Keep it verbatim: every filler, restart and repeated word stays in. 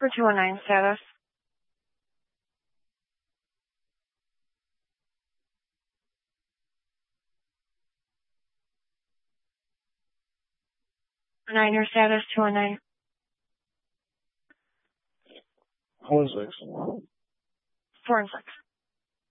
For two one nine status. Niner status two one nine. Four and six. Four and six.